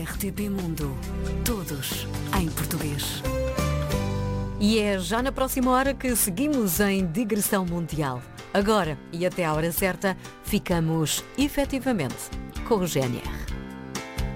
RTP Mundo. Todos em português. E é já na próxima hora que seguimos em digressão mundial. Agora, e até à hora certa, ficamos efetivamente com o GNR.